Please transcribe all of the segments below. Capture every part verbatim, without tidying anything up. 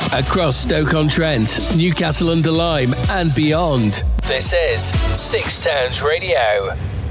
Across Stoke-on-Trent, Newcastle-under-Lyme and beyond. This is Six Towns Radio.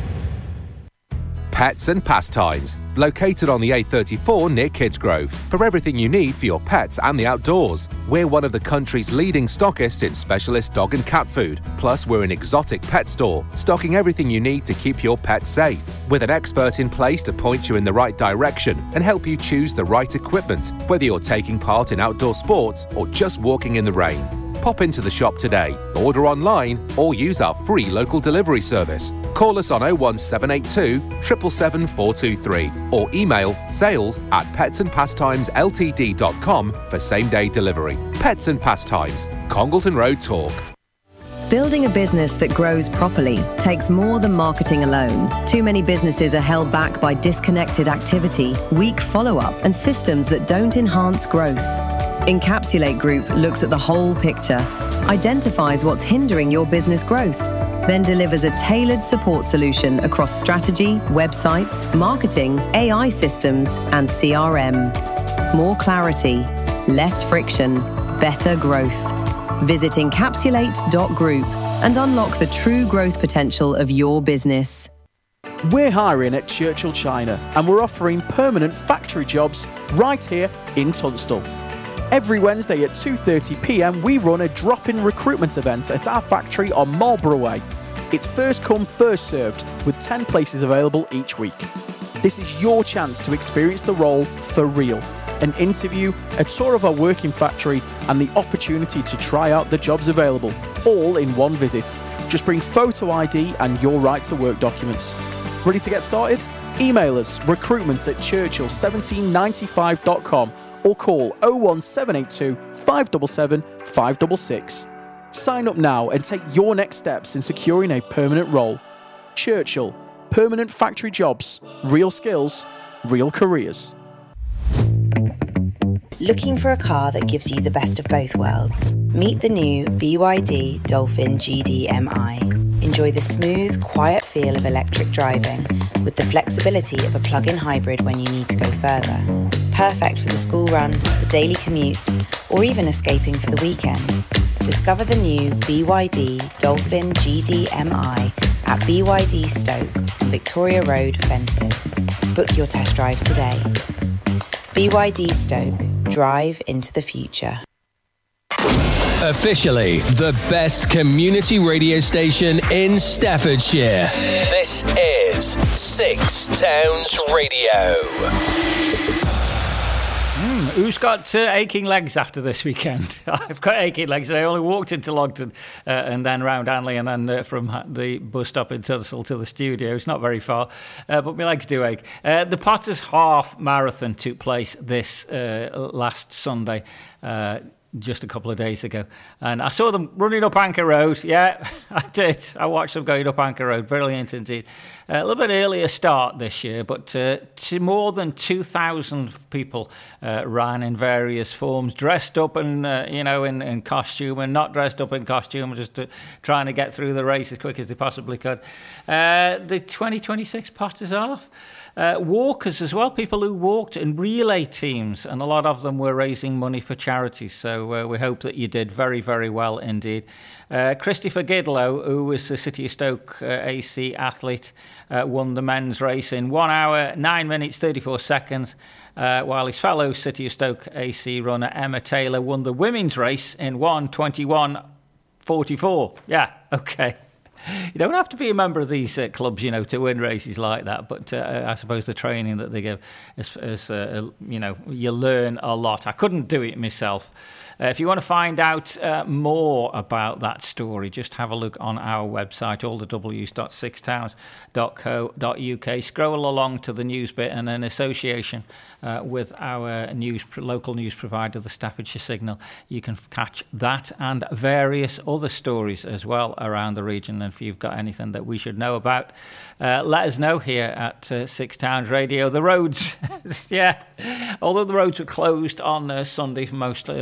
Pets and Pastimes, located on the A thirty-four near Kidsgrove, for everything you need for your pets and the outdoors. We're one of the country's leading stockists in specialist dog and cat food. Plus, we're an exotic pet store, stocking everything you need to keep your pets safe, with an expert in place to point you in the right direction and help you choose the right equipment, whether you're taking part in outdoor sports or just walking in the rain. Pop into the shop today, order online, or use our free local delivery service. Call us on oh one seven eight two, seven seven seven, four two three or email sales at pets and pastimes l t d dot com for same-day delivery. Pets and Pastimes, Congleton Road, Talk. Building a business that grows properly takes more than marketing alone. Too many businesses are held back by disconnected activity, weak follow-up, and systems that don't enhance growth. Encapsulate Group looks at the whole picture, identifies what's hindering your business growth, then delivers a tailored support solution across strategy, websites, marketing, A I systems, and C R M. More clarity, less friction, better growth. Visit encapsulate dot group and unlock the true growth potential of your business. We're hiring at Churchill China and we're offering permanent factory jobs right here in Tunstall. Every Wednesday at two thirty p m we run a drop-in recruitment event at our factory on Marlborough Way. It's first come, first served, with ten places available each week. This is your chance to experience the role for real. An interview, a tour of our working factory, and the opportunity to try out the jobs available, all in one visit. Just bring photo I D and your right to work documents. Ready to get started? Email us recruitment at churchill seventeen ninety-five dot com or call oh one seven eight two, five seven seven, five six six. Sign up now and take your next steps in securing a permanent role. Churchill, permanent factory jobs, real skills, real careers. Looking for a car that gives you the best of both worlds? Meet the new B Y D Dolphin G D M I. Enjoy the smooth, quiet feel of electric driving with the flexibility of a plug-in hybrid when you need to go further. Perfect for the school run, the daily commute, or even escaping for the weekend. Discover the new B Y D Dolphin G D M I at B Y D Stoke on Victoria Road, Fenton. Book your test drive today. B Y D Stoke. Drive into the future. Officially the best community radio station in Staffordshire. This is Six Towns Radio. Mm, who's got uh, aching legs after this weekend? I've got aching legs. I only walked into Longton uh, and then round Hanley and then uh, from the bus stop in Tunstall to the studio. It's not very far, uh, but my legs do ache. Uh, the Potters Half Marathon took place this uh, last Sunday. Uh, just a couple of days ago, and I saw them running up Anchor Road. Yeah, I did. I watched them going up Anchor Road. Brilliant indeed. Uh, a little bit earlier start this year, but uh, to more than two thousand people uh, ran in various forms, dressed up and uh, you know in, in costume and not dressed up in costume, just to, trying to get through the race as quick as they possibly could. Uh, the twenty twenty-six Potters Half. Uh, walkers as well, people who walked, and relay teams, and a lot of them were raising money for charities. So uh, we hope that you did very, very well indeed. Uh, Christopher Gidlow, who was the City of Stoke uh, A C athlete, uh, won the men's race in one hour, nine minutes, thirty-four seconds, uh, while his fellow City of Stoke A C runner Emma Taylor won the women's race in one twenty-one forty-four. Yeah, okay. You don't have to be a member of these uh, clubs, you know, to win races like that. But uh, I suppose the training that they give is, is uh, you know, you learn a lot. I couldn't do it myself. Uh, if you want to find out uh, more about that story, just have a look on our website, all the w's dot six towns dot co dot u k. Scroll along to the news bit, and in association uh, with our news local news provider, the Staffordshire Signal, you can catch that and various other stories as well around the region. And if you've got anything that we should know about, uh, let us know here at uh, Six Towns Radio. The roads, yeah, although the roads were closed on uh, Sunday for most, uh, you know, it's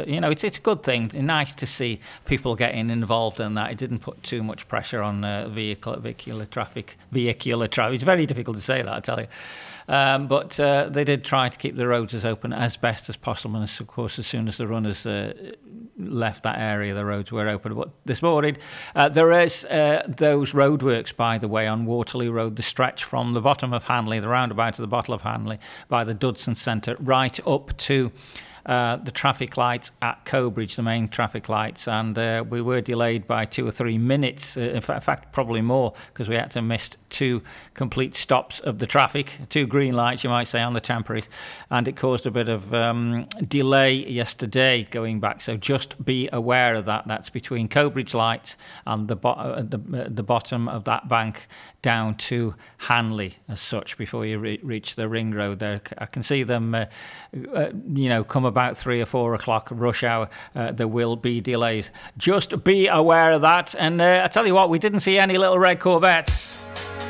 it's a good thing. Nice to see people getting involved in that. It didn't put too much pressure on uh, vehicle, vehicular traffic. Vehicular traffic. It's very difficult to say that, I tell you. Um, but uh, they did try to keep the roads as open as best as possible. And of course, as soon as the runners uh, left that area, the roads were open. But this morning, uh, there is uh, those roadworks, by the way, on Waterloo Road, the stretch from the bottom of Hanley, the roundabout to the bottom of Hanley, by the Dudson Centre, right up to Uh, the traffic lights at Cobridge, the main traffic lights, and uh, we were delayed by two or three minutes, uh, in, fa- in fact probably more, because we had to miss two complete stops of the traffic, two green lights you might say on the temporaries, and it caused a bit of um, delay yesterday going back, so just be aware of that. That's between Cobridge lights and the, bo- uh, the, uh, the bottom of that bank down to Hanley as such before you re- reach the ring road there. I can see them uh, uh, you know come about three or four o'clock rush hour. Uh, there will be delays, just be aware of that. And uh, I tell you what, we didn't see any little red Corvettes.